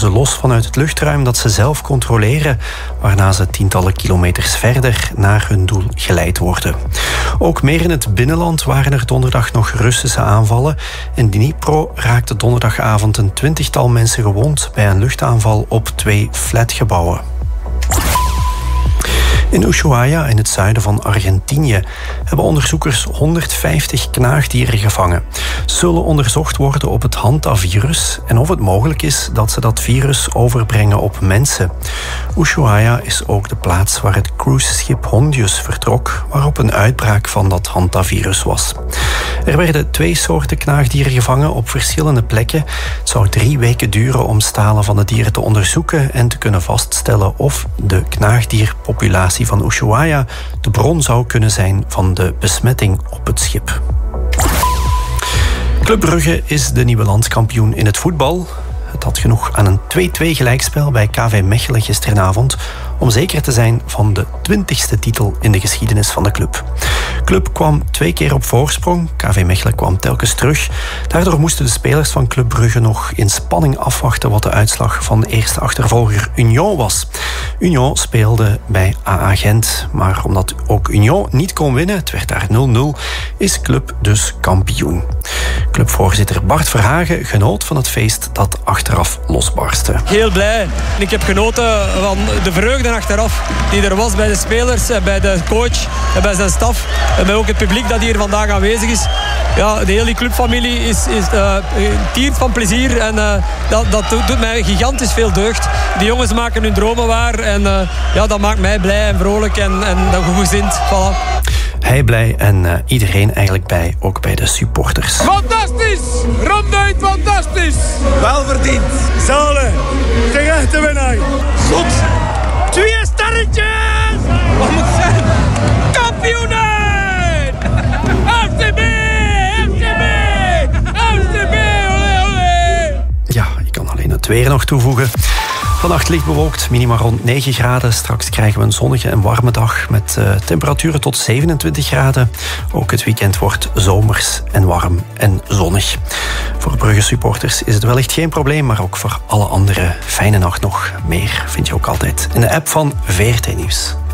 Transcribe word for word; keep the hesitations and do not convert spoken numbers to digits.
ze los vanuit het luchtruim dat ze zelf controleren, waarna ze tientallen kilometers verder naar hun doel geleid worden. Ook meer in het binnenland waren er donderdag nog Russische aanvallen. In Dnipro raakte donderdagavond een twintigtal mensen gewond bij een luchtaanval op twee flatgebouwen. In Ushuaia, in het zuiden van Argentinië, hebben onderzoekers honderdvijftig knaagdieren gevangen. Ze zullen onderzocht worden op het hantavirus en of het mogelijk is dat ze dat virus overbrengen op mensen. Ushuaia is ook de plaats waar het cruiseschip Hondius vertrok, waarop een uitbraak van dat hantavirus was. Er werden twee soorten knaagdieren gevangen op verschillende plekken. Het zou drie weken duren om stalen van de dieren te onderzoeken en te kunnen vaststellen of de knaagdierpopulatie van Ushuaia de bron zou kunnen zijn van de besmetting op het schip. Club Brugge is de nieuwe landskampioen in het voetbal. Het had genoeg aan een twee-twee gelijkspel bij K V Mechelen gisteravond om zeker te zijn van de twintigste titel in de geschiedenis van de club. Club kwam twee keer op voorsprong. K V Mechelen kwam telkens terug. Daardoor moesten de spelers van Club Brugge nog in spanning afwachten wat de uitslag van de eerste achtervolger Union was. Union speelde bij A A Gent, maar omdat ook Union niet kon winnen, het werd daar nul nul, is Club dus kampioen. Clubvoorzitter Bart Verhagen genoot van het feest dat achteraf losbarstte. Heel blij. Ik heb genoten van de vreugde achteraf die er was bij de spelers, bij de coach, bij zijn staf en bij ook het publiek dat hier vandaag aanwezig is. Ja, de hele clubfamilie is, is uh, tiert van plezier en uh, dat, dat doet mij gigantisch veel deugd. Die jongens maken hun dromen waar en uh, ja, dat maakt mij blij en vrolijk en, en gezind. Voilà. Hij blij en uh, iedereen eigenlijk blij, ook bij de supporters. Fantastisch! Ronduit fantastisch! Welverdiend! Zalen! Terechte winnaar! Zot! Twee sterretjes! Wat moet het zijn? Kampioenen! F C B! F C B! F C B! Olé, olé! Ja, je kan alleen het weer nog toevoegen. Vannacht licht bewolkt, minima rond negen graden. Straks krijgen we een zonnige en warme dag met uh, temperaturen tot zevenentwintig graden. Ook het weekend wordt zomers en warm en zonnig. Voor Brugge supporters is het wellicht geen probleem, maar ook voor alle anderen. Fijne nacht nog. Meer vind je ook altijd in de app van V R T Nieuws.